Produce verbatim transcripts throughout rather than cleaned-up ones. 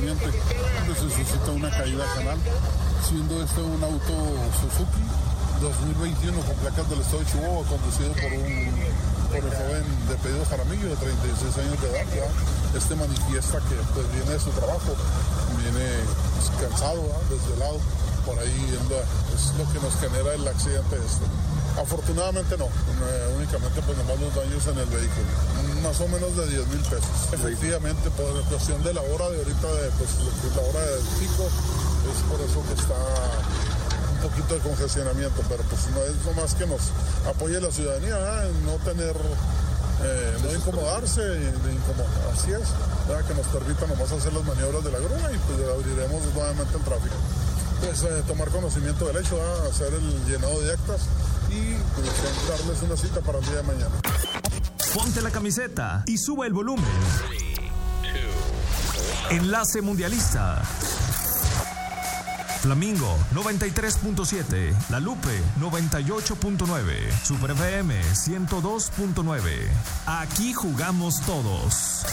inconveniente, pues se suscita una caída canal, siendo este un auto Suzuki dos mil veintiuno con placas del estado de Chihuahua, conducido por un por el joven de apellido Jaramillo, de treinta y seis años de edad. ¿Ya? Este manifiesta que pues, viene de su trabajo, viene pues, cansado, ¿ya? desvelado, por ahí es lo que nos genera el accidente este. Afortunadamente no, únicamente pues nomás los daños en el vehículo, más o menos de diez mil pesos. Efectivamente, por la cuestión de la hora de ahorita, de pues, la hora del pico, es por eso que está un poquito de congestionamiento, pero pues no es lo más que nos apoye la ciudadanía, ¿verdad? En no tener, eh, no incomodarse, de incomodar, así es, ¿verdad? Que nos permita nomás hacer las maniobras de la grúa y pues abriremos nuevamente el tráfico. Pues eh, tomar conocimiento del hecho, ¿verdad? Hacer el llenado de actas y pues, darles una cita para el día de mañana. Ponte la camiseta y sube el volumen. Enlace Mundialista. Flamingo noventa y tres punto siete, La Lupe noventa y ocho punto nueve, Super F M ciento dos punto nueve. Aquí jugamos todos.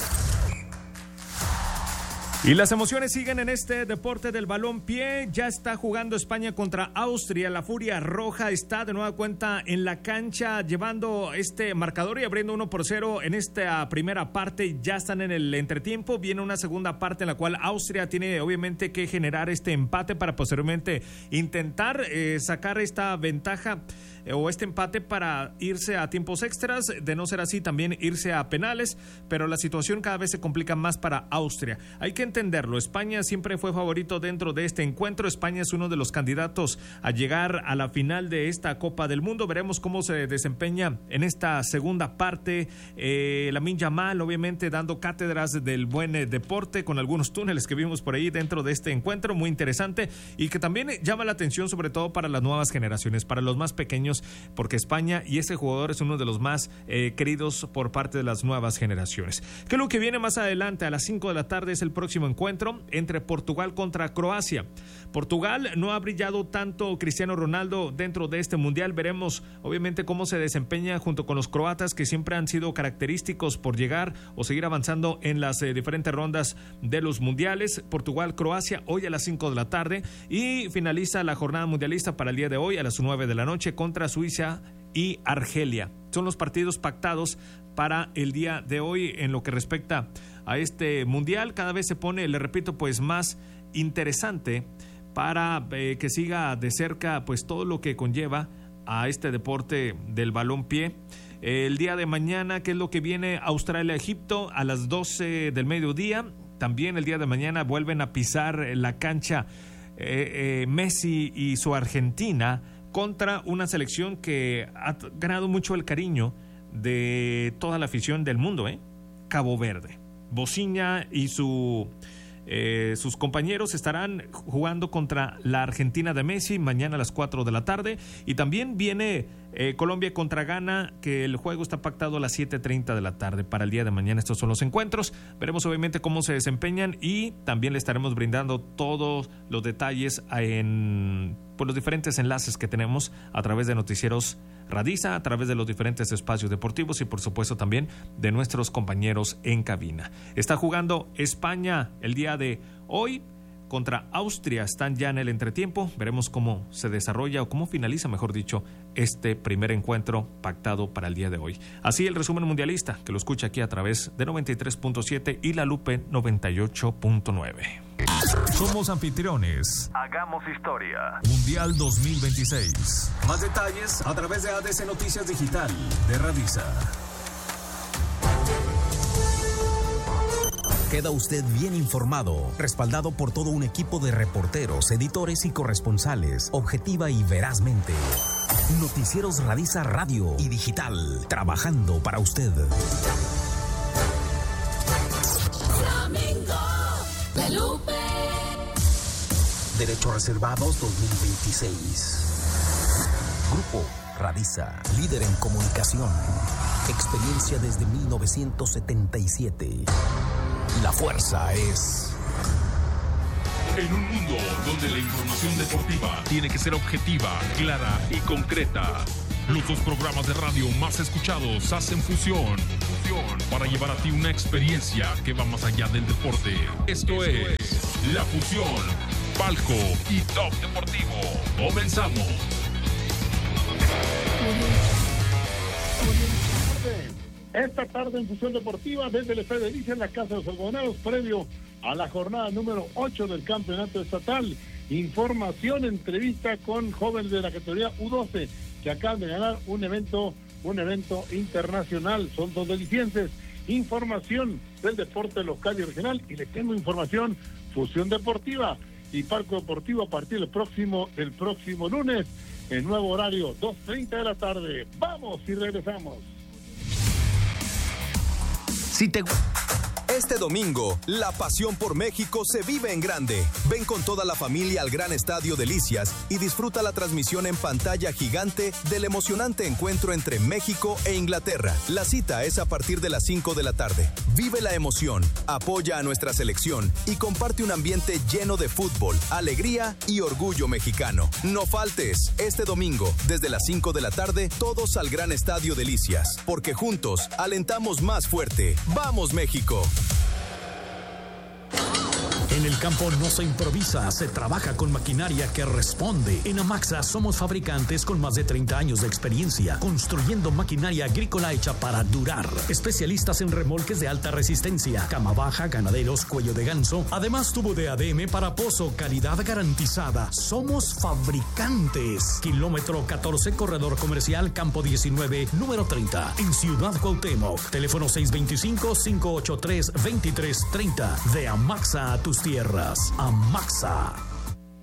Y las emociones siguen en este deporte del balompié. Ya está jugando España contra Austria. La Furia Roja está de nueva cuenta en la cancha llevando este marcador y abriendo uno por cero en esta primera parte. Ya están en el entretiempo. Viene una segunda parte en la cual Austria tiene obviamente que generar este empate para posteriormente intentar eh, sacar esta ventaja eh, o este empate para irse a tiempos extras. De no ser así, también irse a penales. Pero la situación cada vez se complica más para Austria. Hay que entenderlo, España siempre fue favorito dentro de este encuentro. España es uno de los candidatos a llegar a la final de esta Copa del Mundo. Veremos cómo se desempeña en esta segunda parte. eh, Lamine Yamal obviamente dando cátedras del buen eh, deporte con algunos túneles que vimos por ahí dentro de este encuentro, muy interesante y que también llama la atención sobre todo para las nuevas generaciones, para los más pequeños, porque España y ese jugador es uno de los más eh, queridos por parte de las nuevas generaciones. ¿Qué es lo que viene más adelante? A las cinco de la tarde es el próximo encuentro entre Portugal contra Croacia. Portugal no ha brillado tanto Cristiano Ronaldo dentro de este mundial. Veremos obviamente cómo se desempeña junto con los croatas, que siempre han sido característicos por llegar o seguir avanzando en las eh, diferentes rondas de los mundiales. Portugal-Croacia hoy a las cinco de la tarde y finaliza la jornada mundialista para el día de hoy a las nueve de la noche contra Suiza y Argelia. Son los partidos pactados para el día de hoy en lo que respecta a este mundial. Cada vez se pone, le repito, pues más interesante para eh, que siga de cerca pues todo lo que conlleva a este deporte del balompié. El día de mañana, ¿qué es lo que viene? Australia-Egipto a las doce del mediodía. También el día de mañana vuelven a pisar la cancha eh, eh, Messi y su Argentina contra una selección que ha ganado mucho el cariño de toda la afición del mundo, ¿eh? Cabo Verde. Bociña y su, eh, sus compañeros estarán jugando contra la Argentina de Messi mañana a las cuatro de la tarde. Y también viene eh, Colombia contra Ghana, que el juego está pactado a las siete treinta de la tarde para el día de mañana. Estos son los encuentros. Veremos obviamente cómo se desempeñan y también le estaremos brindando todos los detalles en por los diferentes enlaces que tenemos a través de Noticieros Radiza, a través de los diferentes espacios deportivos y por supuesto también de nuestros compañeros en cabina. Está jugando España el día de hoy contra Austria, están ya en el entretiempo. Veremos cómo se desarrolla o cómo finaliza, mejor dicho, este primer encuentro pactado para el día de hoy. Así el resumen mundialista, que lo escucha aquí a través de noventa y tres punto siete y La Lupe noventa y ocho punto nueve. Somos anfitriones. Hagamos historia. Mundial dos mil veintiséis. Más detalles a través de A D C Noticias Digital de Radiza. Queda usted bien informado, respaldado por todo un equipo de reporteros, editores y corresponsales, objetiva y verazmente. Noticieros Radiza Radio y Digital, trabajando para usted. Flamingo, La Lupe. Derechos reservados dos mil veintiséis. Grupo Radiza, líder en comunicación. Experiencia desde mil novecientos setenta y siete. La fuerza es... En un mundo donde la información deportiva tiene que ser objetiva, clara y concreta, Los dos programas de radio más escuchados hacen fusión, fusión para llevar a ti una experiencia que va más allá del deporte. Esto, Esto es, es La Fusión, Palco y Top Deportivo. Comenzamos. Esta tarde en Fusión Deportiva desde el Estadio Delicias en la Casa de los Algodoneros, previo a la jornada número ocho del campeonato estatal. Información, entrevista con jóvenes de la categoría U doce que acaban de ganar un evento, un evento internacional. Son dos delicienses. Información del deporte local y regional, y les tengo información Fusión Deportiva y Parco Deportivo a partir del próximo, del próximo lunes, en nuevo horario, dos treinta de la tarde. Vamos y regresamos. Si te Este domingo, la pasión por México se vive en grande. Ven con toda la familia al Gran Estadio Delicias y disfruta la transmisión en pantalla gigante del emocionante encuentro entre México e Inglaterra. La cita es a partir de las cinco de la tarde. Vive la emoción, apoya a nuestra selección y comparte un ambiente lleno de fútbol, alegría y orgullo mexicano. No faltes, este domingo, desde las cinco de la tarde, todos al Gran Estadio Delicias, porque juntos alentamos más fuerte. ¡Vamos, México! En el campo no se improvisa, se trabaja con maquinaria que responde. En Amaxa somos fabricantes con más de treinta años de experiencia, construyendo maquinaria agrícola hecha para durar. Especialistas en remolques de alta resistencia, cama baja, ganaderos, cuello de ganso. Además, tubo de A D M para pozo, calidad garantizada. Somos fabricantes. Kilómetro catorce, corredor comercial, campo diecinueve, número treinta, en Ciudad Cuauhtémoc. Teléfono seis dos cinco, cinco ocho tres, dos tres tres cero. De Amaxa a tus tierras. Amaxa.